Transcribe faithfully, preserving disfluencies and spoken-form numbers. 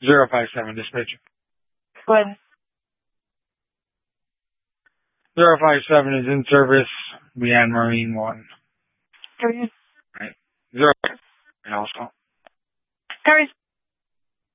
zero five seven dispatch. Go ahead. zero five seven is in service. We had Marine one. Go ahead. Right. Zero.